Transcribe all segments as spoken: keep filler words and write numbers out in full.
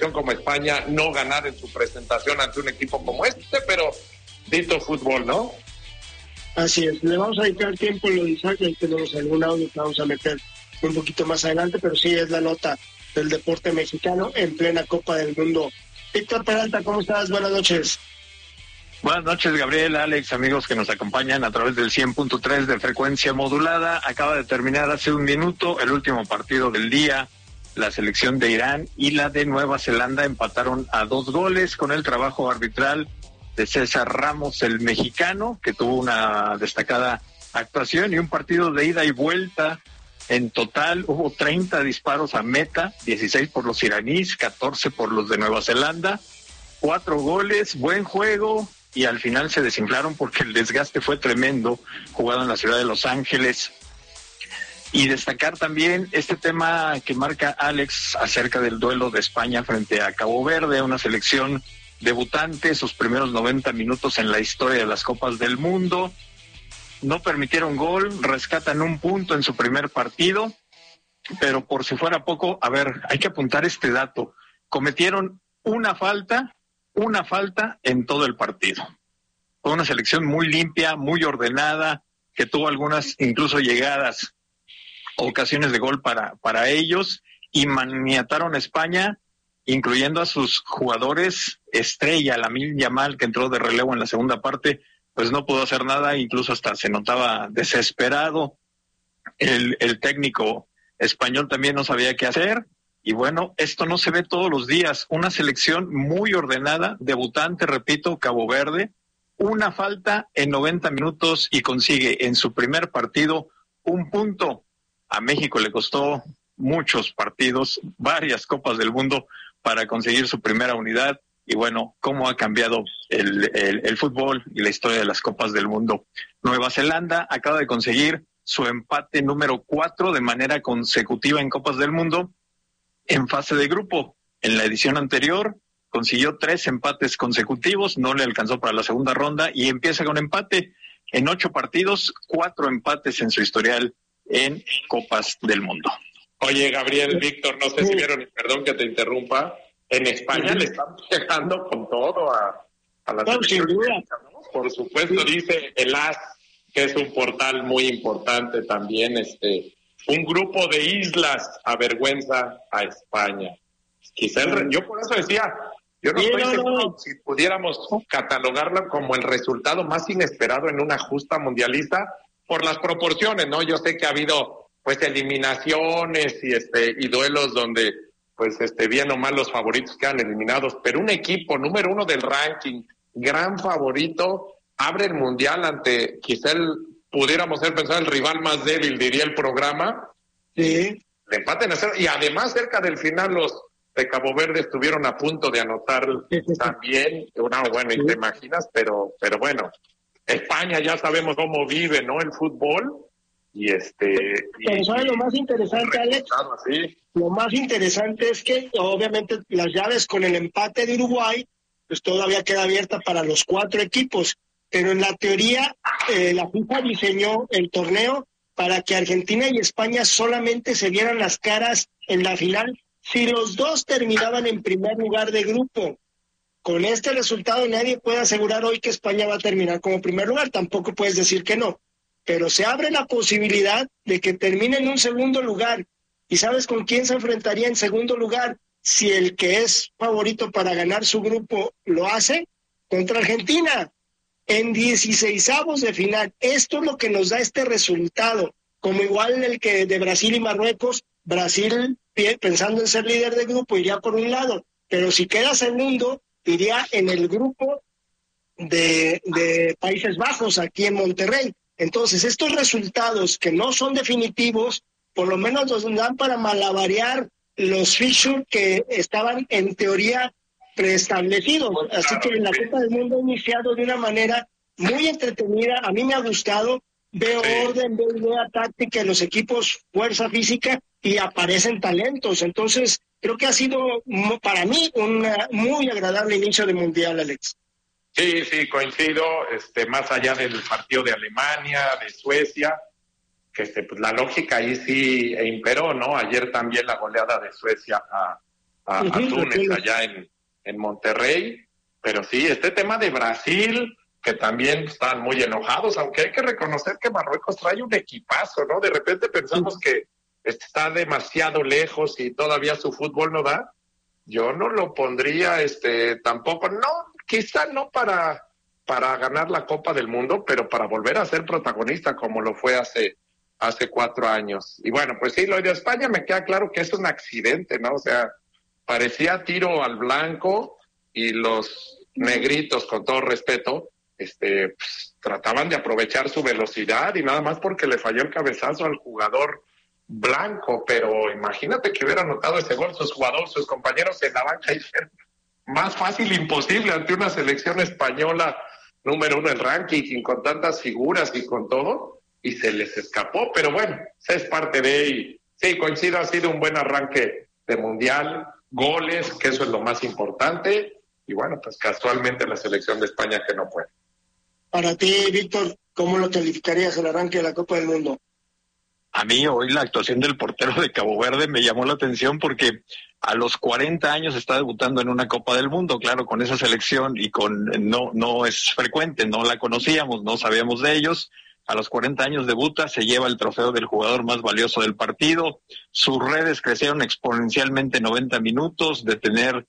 como España no ganar en su presentación ante un equipo como este, pero dito fútbol, ¿no? Así es, le vamos a dedicar tiempo en lo de Isaac, ahí tenemos algún audio que vamos a meter un poquito más adelante, pero sí es la nota del deporte mexicano en plena Copa del Mundo. Víctor Peralta, ¿cómo estás? Buenas noches. Buenas noches, Gabriel, Alex, amigos que nos acompañan a través del cien punto tres de frecuencia modulada. Acaba de terminar hace un minuto el último partido del día. La selección de Irán y la de Nueva Zelanda empataron a dos goles con el trabajo arbitral de César Ramos, el mexicano, que tuvo una destacada actuación y un partido de ida y vuelta. En total hubo treinta disparos a meta, dieciséis por los iraníes, catorce por los de Nueva Zelanda, cuatro goles, buen juego, y al final se desinflaron porque el desgaste fue tremendo, jugado en la ciudad de Los Ángeles. Y destacar también este tema que marca Alex acerca del duelo de España frente a Cabo Verde, una selección debutante, sus primeros noventa minutos en la historia de las Copas del Mundo. No permitieron gol, rescatan un punto en su primer partido, pero por si fuera poco, a ver, hay que apuntar este dato. Cometieron una falta, una falta en todo el partido. Fue una selección muy limpia, muy ordenada, que tuvo algunas incluso llegadas, ocasiones de gol para, para ellos, y maniataron a España, incluyendo a sus jugadores estrella, Lamine Yamal, que entró de relevo en la segunda parte, pues no pudo hacer nada, incluso hasta se notaba desesperado. El, el técnico español también no sabía qué hacer, y bueno, esto no se ve todos los días. Una selección muy ordenada, debutante, repito, Cabo Verde, una falta en noventa minutos y consigue en su primer partido un punto. A México le costó muchos partidos, varias Copas del Mundo para conseguir su primera unidad. Y bueno, cómo ha cambiado el, el, el fútbol y la historia de las Copas del Mundo. Nueva Zelanda acaba de conseguir su empate número cuatro de manera consecutiva en Copas del Mundo en fase de grupo. En la edición anterior consiguió tres empates consecutivos, no le alcanzó para la segunda ronda y empieza con empate. En ocho partidos, cuatro empates en su historial en Copas del Mundo. Oye, Gabriel, Víctor, no sé si vieron, y perdón que te interrumpa, en España le están llegando con todo a, a la no, selección, ¿no? Por supuesto, sí. Dice el A S, que es un portal muy importante también, este, un grupo de islas avergüenza a España. Quizá el, yo por eso decía, yo no sí, estoy no, seguro no. si pudiéramos catalogarla como el resultado más inesperado en una justa mundialista, por las proporciones, ¿no? Yo sé que ha habido pues eliminaciones y este y duelos donde pues este bien o mal los favoritos quedan eliminados, pero un equipo número uno del ranking, gran favorito, abre el mundial ante quizá el, pudiéramos ser pensar el rival más débil, diría el programa. Sí. Le empaten a cero, y además cerca del final los de Cabo Verde estuvieron a punto de anotar también, una bueno, y te imaginas, pero pero bueno, España ya sabemos cómo vive, ¿no? El fútbol. Y este. Pero y, ¿sabes lo más interesante, Alex? Así. Lo más interesante es que, obviamente, las llaves con el empate de Uruguay, pues todavía queda abierta para los cuatro equipos. Pero en la teoría, eh, la FIFA diseñó el torneo para que Argentina y España solamente se vieran las caras en la final si los dos terminaban en primer lugar de grupo. Con este resultado nadie puede asegurar hoy que España va a terminar como primer lugar, tampoco puedes decir que no, pero se abre la posibilidad de que termine en un segundo lugar. ¿Y sabes con quién se enfrentaría en segundo lugar? Si el que es favorito para ganar su grupo lo hace, contra Argentina, en dieciseisavos de final. Esto es lo que nos da este resultado, como igual el que de Brasil y Marruecos. Brasil, pensando en ser líder de grupo, iría por un lado, pero si queda segundo, iría en el grupo de, de Países Bajos, aquí en Monterrey. Entonces, estos resultados que no son definitivos, por lo menos nos dan para malabarear los fixtures que estaban en teoría preestablecidos. Así que la Copa del Mundo ha iniciado de una manera muy entretenida. A mí me ha gustado. Veo orden, veo idea táctica en los equipos, fuerza física, y aparecen talentos. Entonces, creo que ha sido para mí un muy agradable inicio de Mundial, Alex. Sí, sí, coincido, este, más allá del partido de Alemania, de Suecia, que este, pues la lógica ahí sí imperó, ¿no? Ayer también la goleada de Suecia a, a, a Túnez allá en, en Monterrey. Pero sí, este tema de Brasil, que también están muy enojados, aunque hay que reconocer que Marruecos trae un equipazo, ¿no? De repente pensamos que está demasiado lejos y todavía su fútbol no da. Yo no lo pondría este tampoco, no, quizá no para, para ganar la Copa del Mundo, pero para volver a ser protagonista como lo fue hace, hace cuatro años. Y bueno, pues sí, lo de España me queda claro que es un accidente, ¿no? O sea, parecía tiro al blanco y los negritos, con todo respeto, este, pues, trataban de aprovechar su velocidad y nada más porque le falló el cabezazo al jugador blanco, pero imagínate que hubiera anotado ese gol sus jugadores, sus compañeros en la banca, y más fácil imposible ante una selección española número uno en ranking, y con tantas figuras y con todo, y se les escapó, pero bueno, es parte de ahí. Sí, coincido, ha sido un buen arranque de mundial, goles, que eso es lo más importante, y bueno, pues casualmente la selección de España que no puede. Para ti, Víctor, ¿cómo lo calificarías el arranque de la Copa del Mundo? A mí hoy la actuación del portero de Cabo Verde me llamó la atención porque a los cuarenta años está debutando en una Copa del Mundo, claro, con esa selección y con no no es frecuente, no la conocíamos, no sabíamos de ellos. A los cuarenta años debuta, se lleva el trofeo del jugador más valioso del partido. Sus redes crecieron exponencialmente en noventa minutos, de tener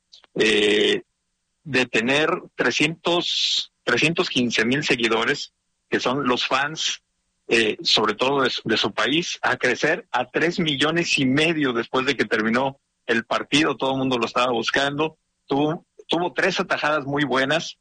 eh, de tener trescientos, trescientos quince mil seguidores, que son los fans, eh, sobre todo de su, de su país, a crecer a tres millones y medio después de que terminó el partido. Todo el mundo lo estaba buscando. Tuvo, tuvo tres atajadas muy buenas.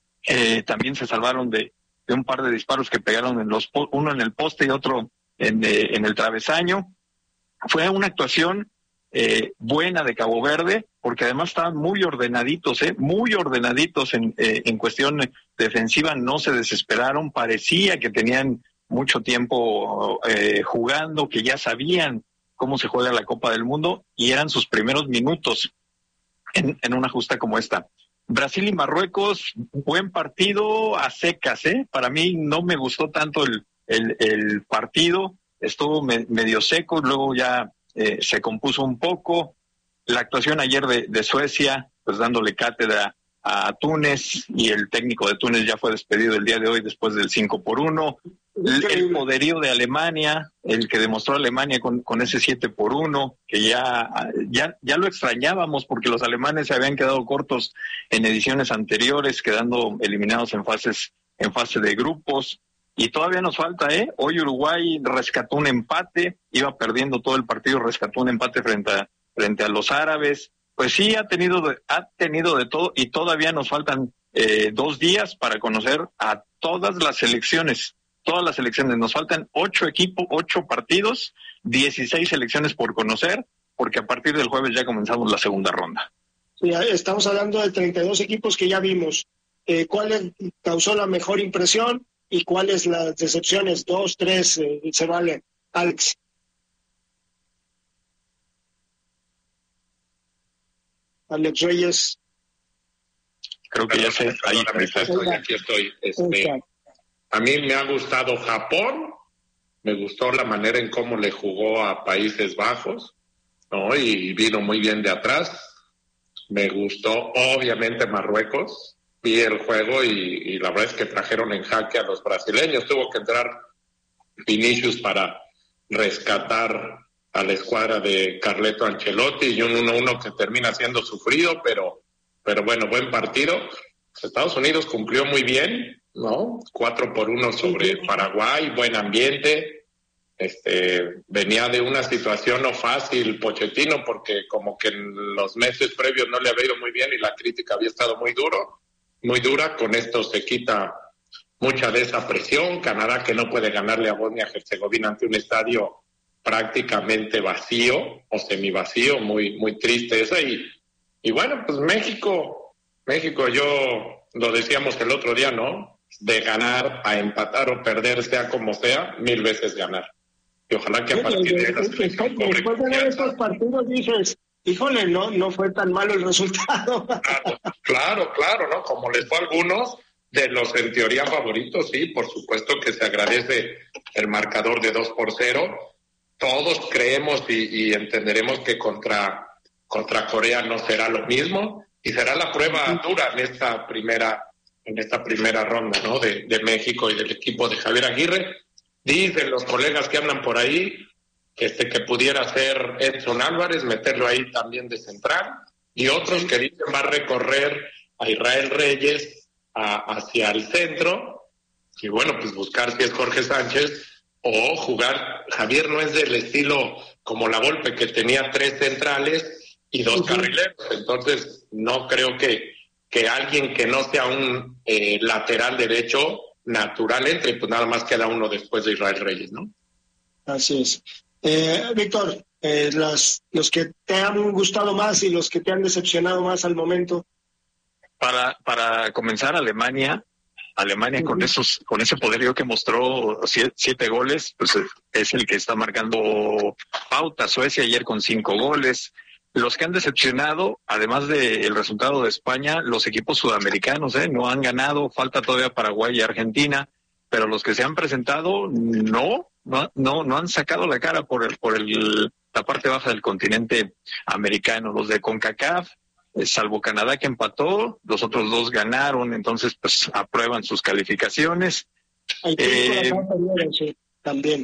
Eh, también se salvaron de, de un par de disparos que pegaron en los, uno en el poste y otro en, eh, en el travesaño. Fue una actuación eh, buena de Cabo Verde, porque además estaban muy ordenaditos, eh, muy ordenaditos en, eh, en cuestión defensiva, no se desesperaron, parecía que tenían mucho tiempo eh, jugando, que ya sabían cómo se juega la Copa del Mundo, y eran sus primeros minutos en, en una justa como esta. Brasil y Marruecos, buen partido a secas, ¿eh? Para mí no me gustó tanto el, el, el partido, estuvo me, medio seco, luego ya eh, se compuso un poco. La actuación ayer de, de Suecia, pues dándole cátedra a Túnez, y el técnico de Túnez ya fue despedido el día de hoy después del cinco por uno. El, el poderío de Alemania, el que demostró Alemania con, con ese siete por uno, que ya, ya, ya lo extrañábamos porque los alemanes se habían quedado cortos en ediciones anteriores, quedando eliminados en fases, en fase de grupos. Y todavía nos falta, ¿eh? Hoy Uruguay rescató un empate, iba perdiendo todo el partido, rescató un empate frente a, frente a los árabes. Pues sí, ha tenido de, ha tenido de todo, y todavía nos faltan eh, dos días para conocer a todas las selecciones. Todas las selecciones, nos faltan ocho equipos, ocho partidos, dieciséis selecciones por conocer, porque a partir del jueves ya comenzamos la segunda ronda. Sí, estamos hablando de treinta y dos equipos que ya vimos. Eh, ¿Cuál causó la mejor impresión y cuáles las decepciones? Dos, tres, eh, se vale. Alex. Alex Reyes. Creo que ya sé. Ahí estoy, aquí estoy. Este, a mí me ha gustado Japón, me gustó la manera en cómo le jugó a Países Bajos, ¿no? Y vino muy bien de atrás. Me gustó, obviamente, Marruecos. Vi el juego y, y la verdad es que trajeron en jaque a los brasileños. Tuvo que entrar Vinicius para rescatar a la escuadra de Carleto Ancelotti, y un uno uno que termina siendo sufrido, pero, pero bueno, buen partido. Estados Unidos cumplió muy bien, ¿no? Cuatro por uno sobre Paraguay, buen ambiente. Este, venía de una situación no fácil Pochettino, porque como que en los meses previos no le había ido muy bien y la crítica había estado muy duro, muy dura. Con esto se quita mucha de esa presión. Canadá, que no puede ganarle a Bosnia-Herzegovina ante un estadio prácticamente vacío o semivacío, muy, muy triste eso. Y, y bueno, pues México, México, yo lo decíamos el otro día, ¿no? De ganar a empatar o perder, sea como sea, mil veces ganar. Y ojalá que a partir de la selección cobre después de ver estos partidos dices, híjole, no, no fue tan malo el resultado. Claro, claro, claro, ¿no? Como les fue a algunos de los en teoría favoritos, sí, por supuesto que se agradece el marcador de dos por cero. Todos creemos y, y entenderemos que contra contra Corea no será lo mismo y será la prueba dura en esta primera en esta primera ronda, ¿no? De, de México y del equipo de Javier Aguirre. Dicen los colegas que hablan por ahí este que pudiera ser Edson Álvarez, meterlo ahí también de central, y otros que dicen va a recorrer a Israel Reyes a, hacia el centro, y bueno, pues buscar si es Jorge Sánchez o jugar. Javier no es del estilo como la Volpe, que tenía tres centrales y dos uh-huh. carrileros, entonces no creo que, que alguien que no sea un eh, lateral derecho natural entre, pues nada más queda uno después de Israel Reyes, ¿no? Así es. Eh, Víctor, eh, los, los que te han gustado más y los que te han decepcionado más al momento. Para para comenzar, Alemania, Alemania uh-huh. con esos con ese poderío que mostró siete, siete goles, pues es el que está marcando pauta. Suecia ayer con cinco goles. Los que han decepcionado, además del resultado de España, los equipos sudamericanos, ¿eh? No han ganado, falta todavía Paraguay y Argentina, pero los que se han presentado, no, no, no, no han sacado la cara por el, por el, la parte baja del continente americano. Los de CONCACAF, eh, salvo Canadá que empató, los otros dos ganaron, entonces pues aprueban sus calificaciones. Eh, sí, también.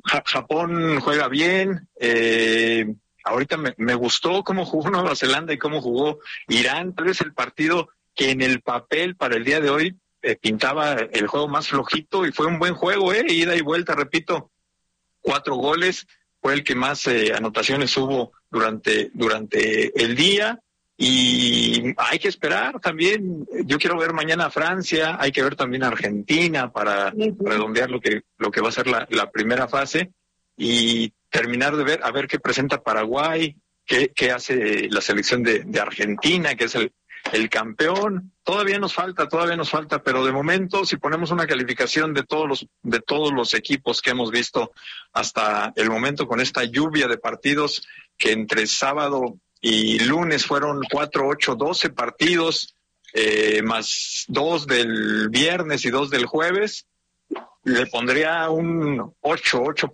Japón juega bien, eh, ahorita me, me gustó cómo jugó Nueva Zelanda y cómo jugó Irán. Tal vez el partido que en el papel para el día de hoy eh, pintaba el juego más flojito, y fue un buen juego, eh, ida y vuelta, repito, cuatro goles, fue el que más eh, anotaciones hubo durante, durante el día. Y hay que esperar también. Yo quiero ver mañana a Francia, hay que ver también a Argentina para redondear lo que, lo que va a ser la, la primera fase, y terminar de ver, a ver qué presenta Paraguay, qué, qué hace la selección de, de Argentina, que es el, el campeón. Todavía nos falta, todavía nos falta, pero de momento, si ponemos una calificación de todos los, de todos los equipos que hemos visto hasta el momento, con esta lluvia de partidos, que entre sábado y lunes fueron cuatro, ocho, doce partidos, eh, más dos del viernes y dos del jueves, le pondría un ocho, ocho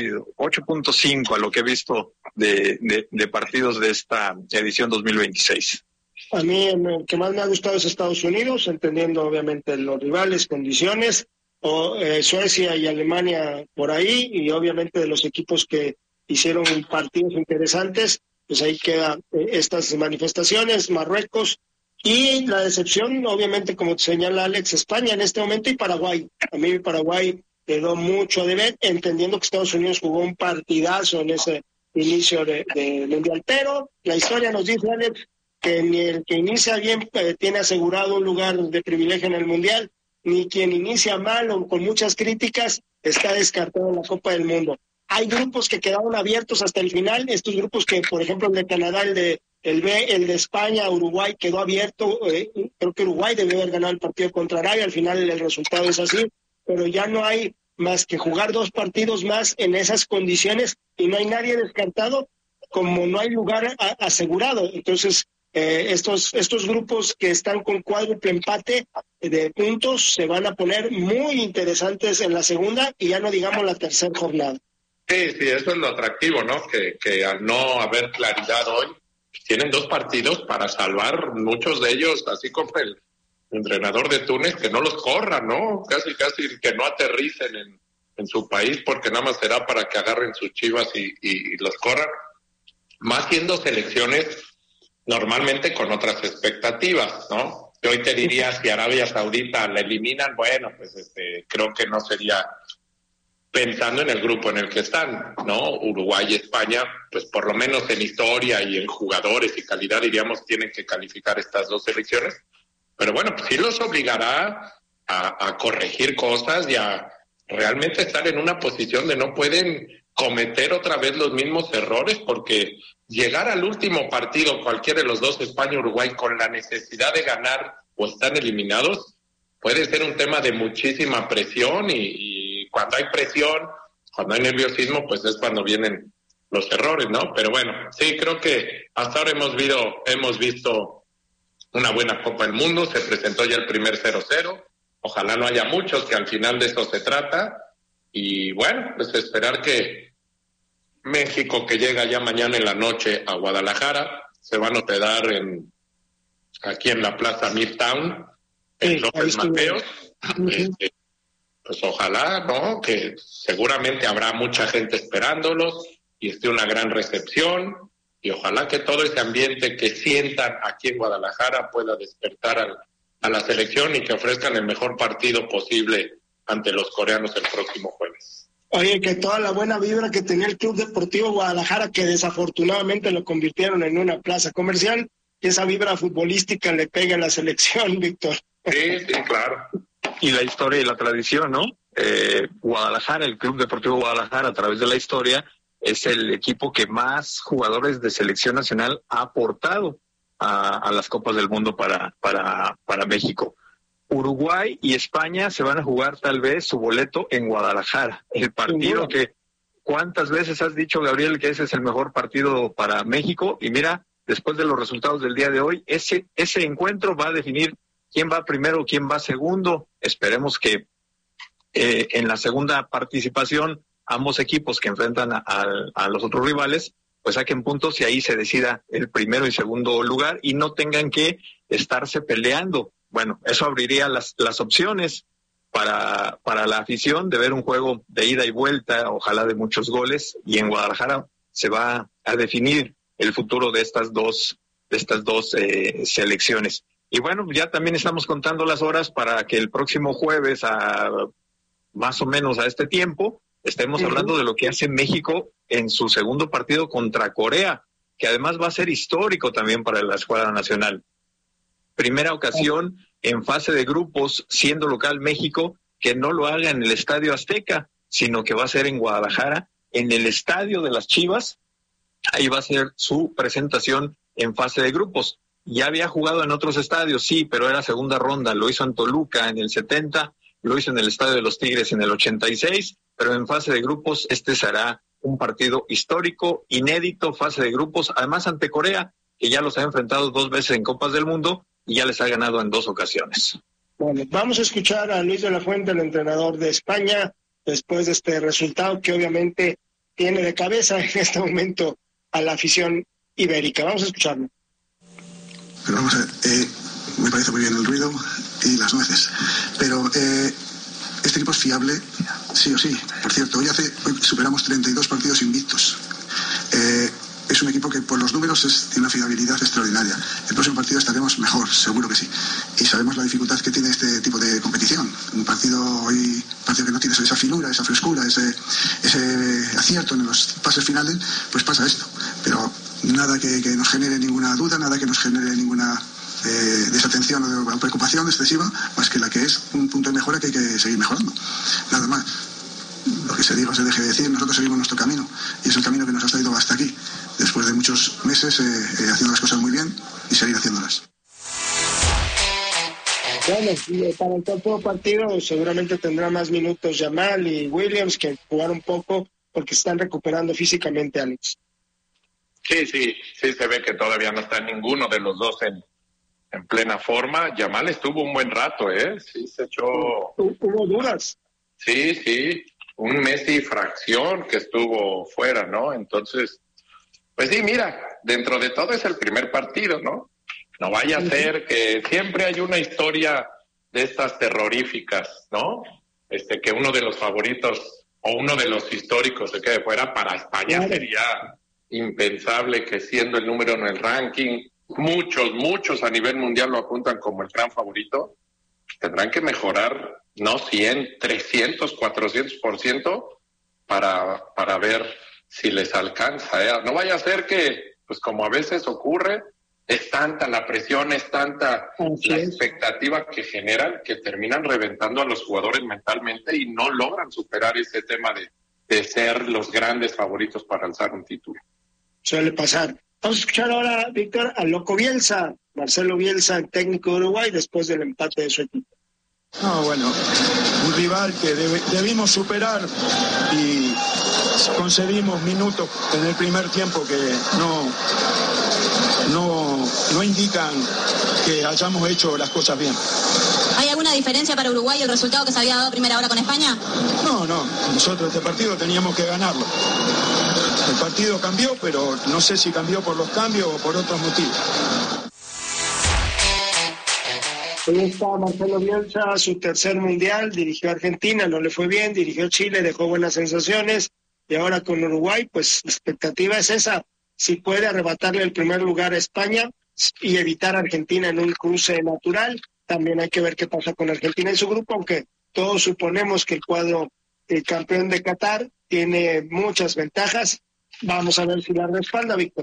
punto cinco a lo que he visto de, de, de partidos de esta edición dos mil veintiséis. A mí el que más me ha gustado es Estados Unidos, entendiendo obviamente los rivales, condiciones, o eh, Suecia y Alemania por ahí, y obviamente de los equipos que hicieron partidos interesantes, pues ahí quedan eh, estas manifestaciones, Marruecos, y la decepción, obviamente, como señala Alex, España en este momento, y Paraguay. A mí Paraguay quedó mucho a deber, entendiendo que Estados Unidos jugó un partidazo en ese inicio de, de Mundial, pero la historia nos dice, Alex, que ni el que inicia bien eh, tiene asegurado un lugar de privilegio en el Mundial, ni quien inicia mal o con muchas críticas está descartado en la Copa del Mundo. Hay grupos que quedaron abiertos hasta el final, estos grupos que, por ejemplo, el de Canadá, el de el B, el de España, Uruguay quedó abierto, eh, creo que Uruguay debió haber ganado el partido contra Arabia, al final el resultado es así, pero ya no hay más que jugar dos partidos más en esas condiciones y no hay nadie descartado, como no hay lugar a, asegurado. Entonces, eh, estos, estos grupos que están con cuádruple empate de puntos se van a poner muy interesantes en la segunda y ya no digamos la tercera jornada. Sí, sí, eso es lo atractivo, ¿no? Que, que al no haber claridad hoy, tienen dos partidos para salvar, muchos de ellos, así como el entrenador de Túnez, que no los corran, ¿no? Casi, casi que no aterricen en, en su país, porque nada más será para que agarren sus chivas y, y, y los corran. Más siendo selecciones normalmente con otras expectativas, ¿no? Yo hoy te diría, si Arabia Saudita la eliminan, bueno, pues este, creo que no sería... pensando en el grupo en el que están, ¿no? Uruguay y España, pues por lo menos en historia y en jugadores y calidad, diríamos, tienen que calificar estas dos selecciones. Pero bueno, pues sí los obligará a, a corregir cosas y a realmente estar en una posición de no pueden cometer otra vez los mismos errores, porque llegar al último partido, cualquiera de los dos, España o Uruguay, con la necesidad de ganar o están eliminados, puede ser un tema de muchísima presión y, y cuando hay presión, cuando hay nerviosismo, pues es cuando vienen los errores, ¿no? Pero bueno, sí, creo que hasta ahora hemos visto, hemos visto una buena Copa del Mundo, se presentó ya el primer cero cero, ojalá no haya muchos, que al final de eso se trata, y bueno, pues esperar que México, que llega ya mañana en la noche a Guadalajara, se van a hospedar en aquí en la Plaza Midtown, en sí, López Mateos. Uh-huh. Este, pues ojalá, ¿no? Que seguramente habrá mucha gente esperándolos y esté una gran recepción, y ojalá que todo ese ambiente que sientan aquí en Guadalajara pueda despertar al, a la selección y que ofrezcan el mejor partido posible ante los coreanos el próximo jueves. Oye, que toda la buena vibra que tenía el Club Deportivo Guadalajara, que desafortunadamente lo convirtieron en una plaza comercial, y esa vibra futbolística le pega a la selección, Víctor. Sí, sí, claro. Y la historia y la tradición, ¿no? Eh, Guadalajara, el Club Deportivo Guadalajara, a través de la historia, es el equipo que más jugadores de selección nacional ha aportado a, a las Copas del Mundo para, para, para México. Uruguay y España se van a jugar tal vez su boleto en Guadalajara. El partido que, ¿cuántas veces has dicho, Gabriel, que ese es el mejor partido para México? Y mira, después de los resultados del día de hoy, ese, ese encuentro va a definir quién va primero, quién va segundo. Esperemos que eh, en la segunda participación ambos equipos que enfrentan a, a, a los otros rivales pues saquen puntos y ahí se decida el primero y segundo lugar y no tengan que estarse peleando. Bueno, eso abriría las, las opciones para, para la afición de ver un juego de ida y vuelta, ojalá de muchos goles, y en Guadalajara se va a definir el futuro de estas dos, de estas dos eh, selecciones. Y bueno, ya también estamos contando las horas para que el próximo jueves, a más o menos a este tiempo, estemos uh-huh. hablando de lo que hace México en su segundo partido contra Corea, que además va a ser histórico también para la escuadra nacional. Primera ocasión en fase de grupos, siendo local México, que no lo haga en el Estadio Azteca, sino que va a ser en Guadalajara, en el Estadio de las Chivas. Ahí va a ser su presentación en fase de grupos. Ya había jugado en otros estadios, sí, pero era segunda ronda. Lo hizo en Toluca en el setenta, lo hizo en el Estadio de los Tigres en el ochenta y seis, pero en fase de grupos este será un partido histórico, inédito, fase de grupos, además ante Corea, que ya los ha enfrentado dos veces en Copas del Mundo y ya les ha ganado en dos ocasiones. Bueno, vamos a escuchar a Luis de la Fuente, el entrenador de España, después de este resultado que obviamente tiene de cabeza en este momento a la afición ibérica. Vamos a escucharlo. Pero vamos a ver, eh, me parece muy bien el ruido y las nueces, pero eh, este equipo es fiable, sí o sí. Por cierto, hoy, hace, hoy superamos treinta y dos partidos invictos. Eh, es un equipo que por los números es, tiene una fiabilidad extraordinaria. El próximo partido estaremos mejor, seguro que sí. Y sabemos la dificultad que tiene este tipo de competición. Un partido hoy, un partido que no tiene esa finura, esa frescura, ese, ese acierto en los pases finales, pues pasa esto. Pero nada que, que nos genere ninguna duda, nada que nos genere ninguna eh, desatención o preocupación excesiva, más que la que es un punto de mejora que hay que seguir mejorando. Nada más. Lo que se diga o se deje de decir, nosotros seguimos nuestro camino y es el camino que nos ha traído hasta aquí, después de muchos meses eh, eh, haciendo las cosas muy bien y seguir haciéndolas. Bueno, para el próximo partido seguramente tendrá más minutos Yamal y Williams, que jugar un poco porque están recuperando físicamente, Alex. Sí, sí, sí se ve que todavía no está ninguno de los dos en, en plena forma. Yamal estuvo un buen rato, ¿eh? Sí, se echó... Hubo dudas. Sí, sí, un mes y fracción que estuvo fuera, ¿no? Entonces, pues sí, mira, dentro de todo es el primer partido, ¿no? No vaya a ser que siempre hay una historia de estas terroríficas, ¿no? Este, que uno de los favoritos o uno de los históricos se quede fuera. Para España claro. Sería impensable que siendo el número en el ranking, muchos, muchos a nivel mundial lo apuntan como el gran favorito, tendrán que mejorar, no cien, trescientos, cuatrocientos por ciento para, para ver si les alcanza, ¿eh? No vaya a ser que, pues como a veces ocurre, es tanta la presión, es tanta sí. la expectativa que generan que terminan reventando a los jugadores mentalmente y no logran superar ese tema de, de ser los grandes favoritos para alzar un título. Suele pasar. Vamos a escuchar ahora, Víctor, al Loco Bielsa, Marcelo Bielsa, el técnico de Uruguay, después del empate de su equipo. No, bueno, un rival que deb- debimos superar y concedimos minutos en el primer tiempo que no, no, no indican que hayamos hecho las cosas bien. ¿Hay alguna diferencia para Uruguay el resultado que se había dado a primera hora con España? No, no, nosotros este partido teníamos que ganarlo. El partido cambió, pero no sé si cambió por los cambios o por otros motivos. Ahí está Marcelo Bielsa, su tercer mundial, dirigió a Argentina, no le fue bien, dirigió Chile, dejó buenas sensaciones, y ahora con Uruguay, pues la expectativa es esa, si puede arrebatarle el primer lugar a España y evitar a Argentina en un cruce natural. También hay que ver qué pasa con Argentina en su grupo, aunque todos suponemos que el cuadro el campeón de Qatar tiene muchas ventajas. Vamos a ver si la respalda, Víctor.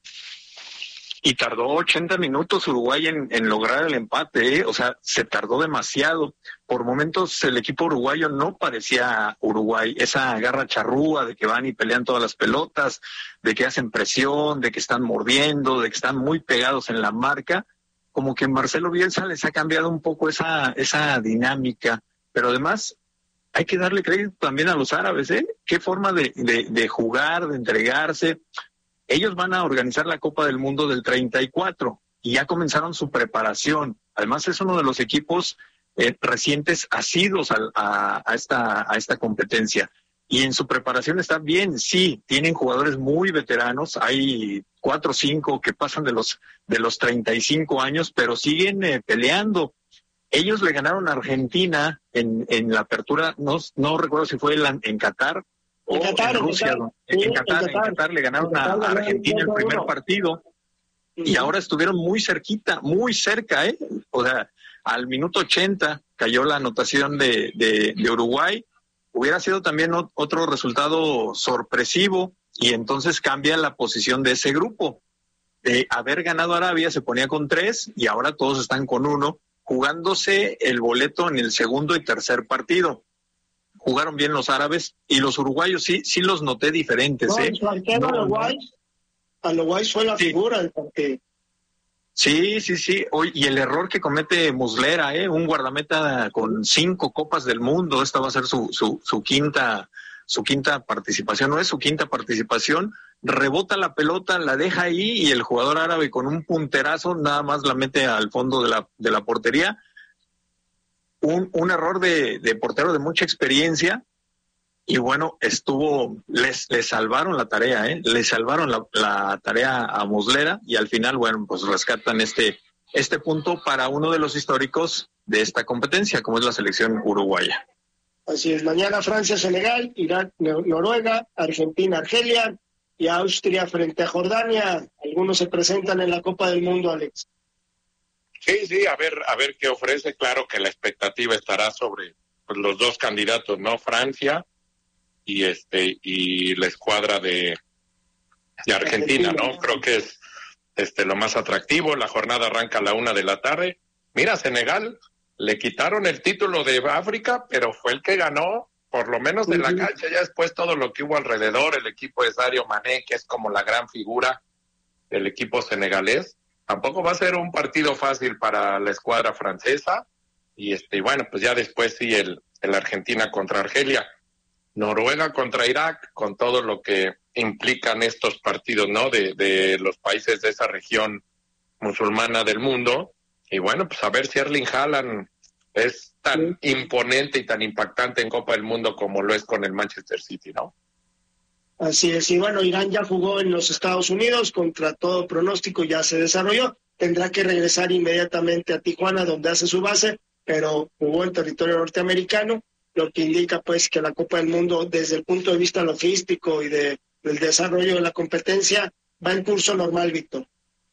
Y tardó ochenta minutos Uruguay en, en lograr el empate, ¿eh? O sea, se tardó demasiado. Por momentos el equipo uruguayo no parecía Uruguay, esa garra charrúa de que van y pelean todas las pelotas, de que hacen presión, de que están mordiendo, de que están muy pegados en la marca. Como que Marcelo Bielsa les ha cambiado un poco esa, esa dinámica, pero además hay que darle crédito también a los árabes, ¿eh? Qué forma de, de, de jugar, de entregarse. Ellos van a organizar la Copa del Mundo del treinta y cuatro y ya comenzaron su preparación. Además es uno de los equipos eh, recientes asidos a, a, a, esta, a esta competencia. Y en su preparación está bien, sí, tienen jugadores muy veteranos, hay cuatro o cinco que pasan de los, de los treinta y cinco años, pero siguen eh, peleando. Ellos le ganaron a Argentina en, en la apertura, no, no recuerdo si fue en, en Qatar, o en, Qatar, en Rusia, en Qatar, en, sí, Qatar, en, Qatar, en Qatar le ganaron Qatar, a, a Argentina el primer uno. partido, uh-huh. Y ahora estuvieron muy cerquita, muy cerca, ¿eh? O sea, al minuto ochenta cayó la anotación de, de, de Uruguay, hubiera sido también otro resultado sorpresivo, y entonces cambia la posición de ese grupo. De haber ganado Arabia se ponía con tres, y ahora todos están con uno, jugándose el boleto en el segundo y tercer partido. Jugaron bien los árabes y los uruguayos sí sí los noté diferentes. No, ¿eh? El arquero no, Uruguay, no. Uruguay fue la sí. figura del partido. Sí, sí, sí. Hoy, y el error que comete Muslera, ¿eh? Un guardameta con cinco copas del mundo. Esta va a ser su, su, su quinta su quinta participación. No es su quinta participación. Rebota la pelota, la deja ahí y el jugador árabe con un punterazo nada más la mete al fondo de la, de la portería. Un, un error de, de portero de mucha experiencia y bueno, estuvo, les, les salvaron la tarea, ¿eh? Les salvaron la, la tarea a Muslera y al final, bueno, pues rescatan este, este punto para uno de los históricos de esta competencia, como es la selección uruguaya. Así es, mañana Francia, Senegal, Irán, Noruega, Argentina, Argelia y Austria frente a Jordania. Algunos se presentan en la Copa del Mundo, Alex. Sí, sí, a ver, a ver qué ofrece. Claro que la expectativa estará sobre pues, los dos candidatos, ¿no? Francia y este y la escuadra de, de Argentina, ¿no? Creo que es este lo más atractivo. La jornada arranca a la una de la tarde. Mira, Senegal le quitaron el título de África, pero fue el que ganó, por lo menos de la cancha. Ya después todo lo que hubo alrededor, el equipo de Sadio Mané, que es como la gran figura del equipo senegalés. Tampoco va a ser un partido fácil para la escuadra francesa. Y este bueno, pues ya después sí el, el Argentina contra Argelia. Noruega contra Irak, con todo lo que implican estos partidos, ¿no? De, de los países de esa región musulmana del mundo. Y bueno, pues a ver si Erling Haaland es tan sí. imponente y tan impactante en Copa del Mundo como lo es con el Manchester City, ¿no? Así es, y bueno, Irán ya jugó en los Estados Unidos, contra todo pronóstico ya se desarrolló, tendrá que regresar inmediatamente a Tijuana, donde hace su base, pero jugó en territorio norteamericano, lo que indica pues que la Copa del Mundo, desde el punto de vista logístico y de, del desarrollo de la competencia, va en curso normal, Víctor.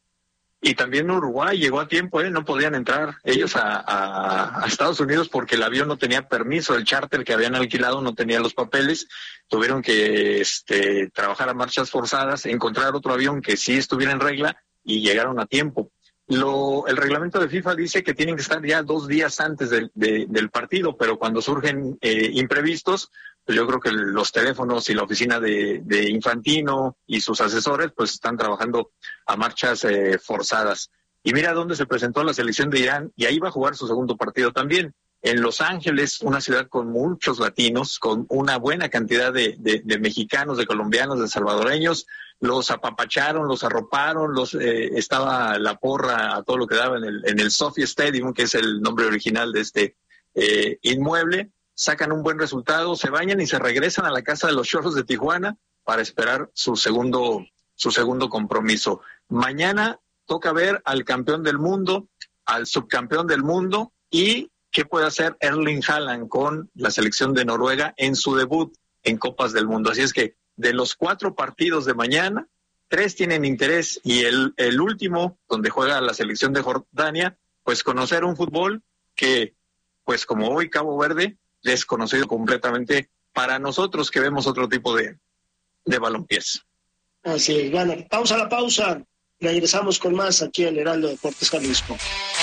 Y también Uruguay llegó a tiempo, ¿eh? No podían entrar ellos a, a, a Estados Unidos porque el avión no tenía permiso, el charter que habían alquilado no tenía los papeles, tuvieron que este, trabajar a marchas forzadas, encontrar otro avión que sí estuviera en regla y llegaron a tiempo. Lo, el reglamento de FIFA dice que tienen que estar ya dos días antes de, de, del partido, pero cuando surgen eh, imprevistos, pues yo creo que los teléfonos y la oficina de, de Infantino y sus asesores pues están trabajando a marchas eh, forzadas. Y mira dónde se presentó la selección de Irán, y ahí va a jugar su segundo partido también. En Los Ángeles, una ciudad con muchos latinos, con una buena cantidad de, de, de mexicanos, de colombianos, de salvadoreños, los apapacharon, los arroparon, los eh, estaba la porra a todo lo que daba en el, en el Sophie Stadium, que es el nombre original de este eh, inmueble. Sacan un buen resultado, se bañan y se regresan a la casa de los Choros de Tijuana para esperar su segundo, su segundo compromiso. Mañana toca ver al campeón del mundo, al subcampeón del mundo y qué puede hacer Erling Haaland con la selección de Noruega en su debut en Copas del Mundo. Así es que de los cuatro partidos de mañana, tres tienen interés y el, el último, donde juega la selección de Jordania, pues conocer un fútbol que, pues como hoy Cabo Verde, desconocido completamente para nosotros que vemos otro tipo de, de balompiés. Así es. Bueno, pausa la pausa. Regresamos con más aquí en Heraldo Deportes Jalisco.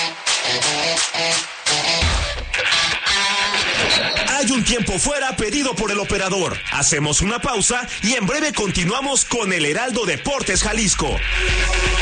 Hay un tiempo fuera pedido por el operador. Hacemos una pausa y en breve continuamos con el Heraldo Deportes Jalisco.